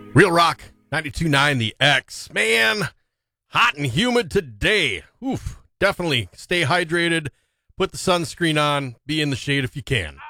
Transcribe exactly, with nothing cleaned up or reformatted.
Real Rock ninety-two point nine The X. Man, hot and humid today. Oof. Definitely stay hydrated. Put the sunscreen on. Be in the shade if you can.